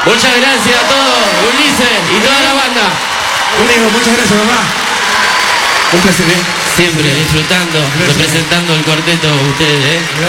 Muchas gracias a todos, Ulises y toda la banda. Conmigo, muchas gracias, mamá. Un placer, Siempre disfrutando, representando el cuarteto ustedes,